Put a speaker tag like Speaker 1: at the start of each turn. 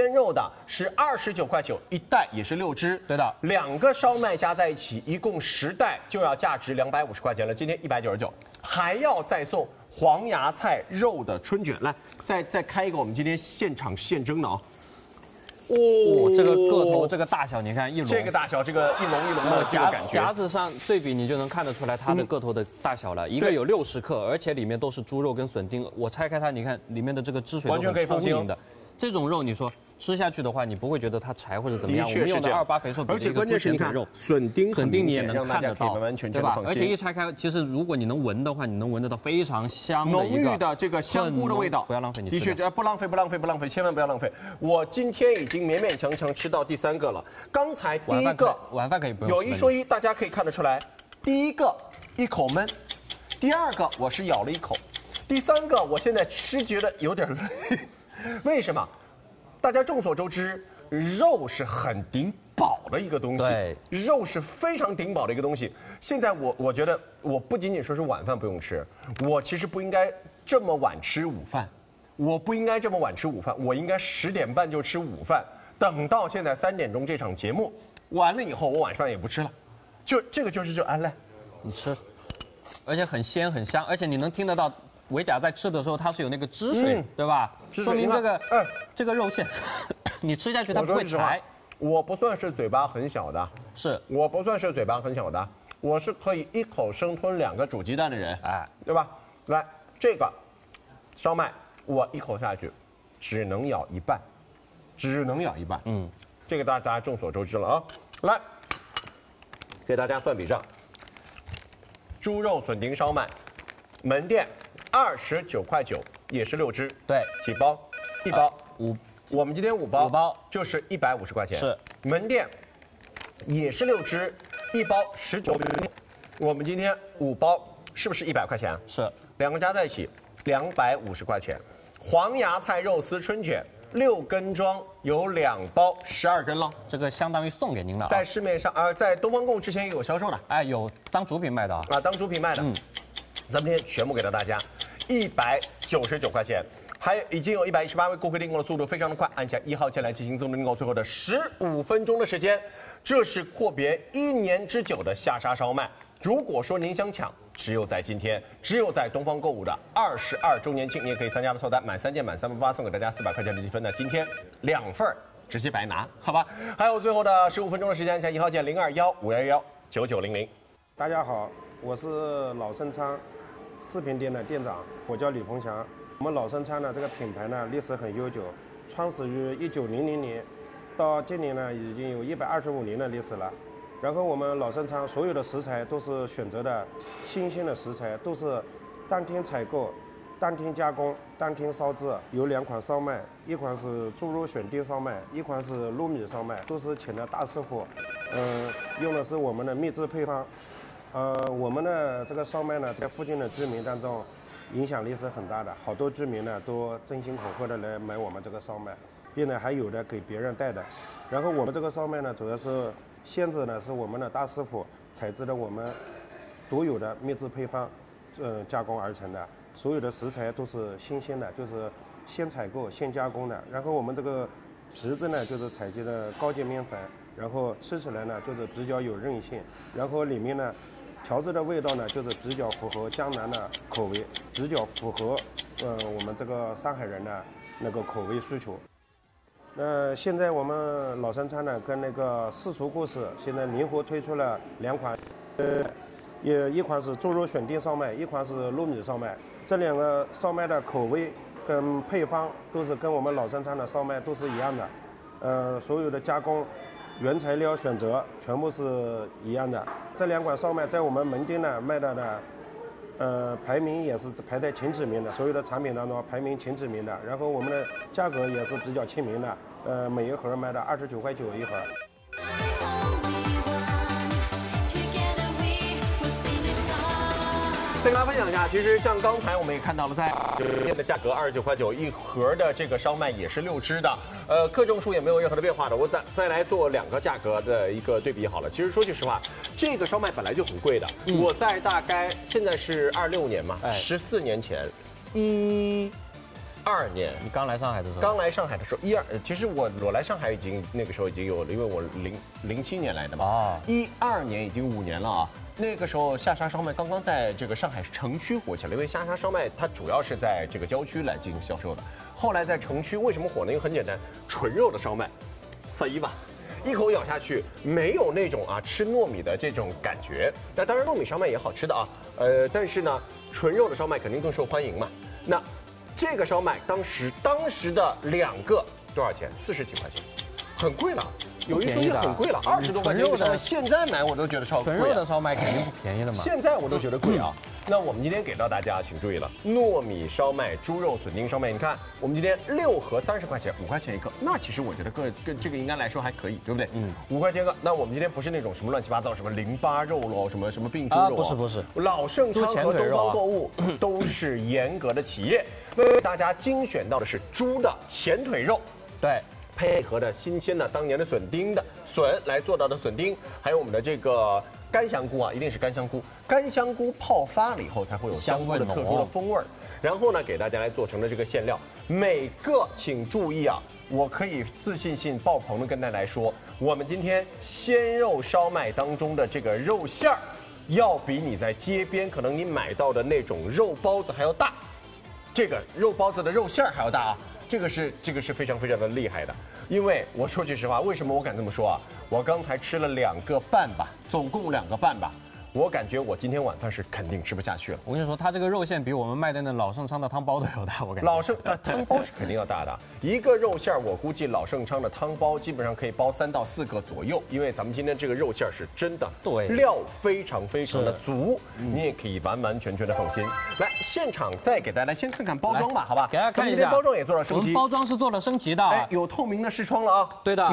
Speaker 1: 鲜肉的是29.9块，一袋也是6只。
Speaker 2: 对的
Speaker 1: ，2个烧麦加在一起，一共10袋就要价值250块钱了。今天199，还要再送黄芽菜肉的春卷。来，再开一个，我们今天现场现蒸的啊。
Speaker 2: 哦，这个个头，这个大小，你看一笼，
Speaker 1: 这个大小，这个一笼一笼的这个感觉，
Speaker 2: 夹子上对比，你就能看得出来它的个头的大小了。一个有60克，而且里面都是猪肉跟笋丁。我拆开它，你看里面的这个汁水
Speaker 1: 完全可以放心
Speaker 2: 的。这种肉，你说吃下去的话，你不会觉得它柴或者怎么样。
Speaker 1: 的确是这样。
Speaker 2: 我们用的28肥瘦比
Speaker 1: 而且关键是你看笋丁
Speaker 2: 你也能看得到，
Speaker 1: 完完全
Speaker 2: 对吧？而且一拆开，其实如果你能闻的话，你能闻得到非常香的
Speaker 1: 浓郁的这个香菇的味道。
Speaker 2: 不要浪费，
Speaker 1: 的确，不浪费，千万不要浪费。我今天已经勉勉强强吃到第3个了。刚才第1个
Speaker 2: 晚饭可以不用。
Speaker 1: 有一说一，大家可以看得出来，第1个一口闷，第2个我是咬了一口，第3个我现在吃觉得有点累。为什么？大家众所周知，肉是很顶饱的一个东西，
Speaker 2: 对，
Speaker 1: 肉是非常顶饱的一个东西。现在我觉得，我不仅仅说是晚饭不用吃，我其实不应该这么晚吃午饭，我应该10点半就吃午饭，等到现在3点钟这场节目完了以后，我晚上也不吃了，这个就是安来，
Speaker 2: 你吃，而且很鲜很香，而且你能听得到。维甲在吃的时候，它是有那个汁水，对吧？说明这个肉馅，你吃下去它不会柴。
Speaker 1: 我不算是嘴巴很小的，我是可以一口生吞2个煮鸡蛋的人，对吧？来，这个烧麦我一口下去，只能咬一半，这个大家众所周知了啊。来，给大家算笔账，猪肉笋丁烧麦，门店。29.9也是6只，
Speaker 2: 对，
Speaker 1: 几包？1包
Speaker 2: 5，
Speaker 1: 我们今天5包就是150块钱。
Speaker 2: 是，
Speaker 1: 门店也是6只，1包19，我们今天5包是不是100块钱？
Speaker 2: 是
Speaker 1: ，2个加在一起250块钱。黄芽菜肉丝春卷6根装，有2包12根了，
Speaker 2: 这个相当于送给您了。
Speaker 1: 在市面上在东方购物之前也有销售的，
Speaker 2: 哎，有当主品卖的啊，
Speaker 1: 当主品卖的。咱们今天全部给到大家199块钱，还已经有118位顾客订购的速度非常的快，按下1号键来进行增值订购，最后的15分钟的时间，这是阔别1年之久的下沙烧麦。如果说您想抢，只有在今天，只有在东方购物的22周年庆，你也可以参加的凑单，满3件满388送给大家400块钱的积分。那今天2份直接白拿，好吧？还有最后的15分钟的时间，按下1号键0215119900。
Speaker 3: 大家好，我是老盛昌饰品店的店长，我叫李鹏翔。我们老盛昌呢这个品牌呢历史很悠久，创始于1900年，到今年呢已经有125年的历史了。然后我们老盛昌所有的食材都是选择的新鲜的食材，都是当天采购、当天加工、当天烧制。有2款烧麦，一款是猪肉笋丁烧麦，一款是糯米烧麦，都是请的大师傅，用的是我们的秘制配方。我们的这个烧麦呢，在附近的居民当中影响力是很大的，好多居民呢都争先恐后的来买我们这个烧麦，并且还有的给别人带的。然后我们这个烧麦呢，主要是馅子呢是我们的大师傅采制的我们独有的秘制配方，加工而成的，所有的食材都是新鲜的，就是现采购现加工的。然后我们这个皮子呢，就是采集的高级面粉，然后吃起来呢就是比较有韧性，然后里面呢调制的味道呢，就是比较符合江南的口味，比较符合我们这个上海人的那个口味需求。现在我们老盛昌呢跟那个四厨故事现在灵活推出了2款，一款是猪肉笋丁烧麦，一款是糯米烧麦。这2个烧麦的口味跟配方都是跟我们老盛昌的烧麦都是一样的，所有的加工原材料选择全部是一样的。这2款烧麦在我们门店呢卖到的，排名也是排在前几名的，所有的产品当中排名前几名的。然后我们的价格也是比较亲民的，每一盒卖的29.9一盒。
Speaker 1: 再跟大家分享一下，其实像刚才我们也看到了，在店的价格29.9一盒的这个烧麦也是6只的，克重数也没有任何的变化的。我再来做2个价格的一个对比好了。其实说句实话，这个烧麦本来就很贵的。我在大概现在是26年嘛，14年前，13 2年。
Speaker 2: 你刚来上海的时候，
Speaker 1: 刚来上海的时候其实我来上海那个时候已经有了，因为我07年来的嘛。啊，12年已经5年了啊。那个时候下沙烧麦刚刚在这个上海城区火起来，因为下沙烧麦它主要是在这个郊区来进行销售的。后来在城区为什么火呢？因为很简单，纯肉的烧麦，塞吧。一口咬下去，没有那种吃糯米的这种感觉。那当然，糯米烧麦也好吃的啊，但是呢，纯肉的烧麦肯定更受欢迎嘛。那这个烧麦当时的2个多少钱？40几块钱，很贵了。有一说一，很贵了，20多块钱一个烧麦。现在买我都觉得超贵。
Speaker 2: 纯肉的烧麦肯定不便宜的嘛。
Speaker 1: 现在我都觉得贵啊。那我们今天给到大家，请注意了，糯米烧麦、猪肉笋丁烧麦，你看我们今天6盒30块钱，5块钱一个。那其实我觉得跟这个应该来说还可以，对不对？5块钱一个。那我们今天不是那种什么乱七八糟什么08肉喽，什么病猪肉
Speaker 2: 啊，不是。
Speaker 1: 老盛昌和东方购物都是严格的企业，为大家精选到的是猪的前腿肉，
Speaker 2: 对。
Speaker 1: 配合的新鲜的当年的笋来做到的笋丁，还有我们的这个干香菇啊，一定是干香菇。干香菇泡发了以后才会有香菇的特殊的风味儿。然后呢，给大家来做成了这个馅料，每个请注意啊，我可以自信心爆棚的跟大家来说，我们今天鲜肉烧麦当中的这个肉馅儿，要比你在街边可能你买到的那种肉包子还要大，这个肉包子的肉馅儿还要大啊。这个是非常非常的厉害的，因为我说句实话，为什么我敢这么说啊？我刚才吃了2个半吧，总共2个半吧，我感觉我今天晚饭是肯定吃不下去了。
Speaker 2: 我跟你说，它这个肉馅比我们卖的那老盛昌的汤包都要大，我感觉。
Speaker 1: 汤包是肯定要大的，一个肉馅我估计老盛昌的汤包基本上可以包3到4个左右，因为咱们今天这个肉馅是真的，
Speaker 2: 对，
Speaker 1: 料非常非常的足，你也可以完完全全的放心。来，现场再给大家先看看包装吧，好吧？
Speaker 2: 给大家看一下，
Speaker 1: 今天包装也做了升级，
Speaker 2: 我们包装是做了升级的，
Speaker 1: 有透明的视窗了啊，
Speaker 2: 对的。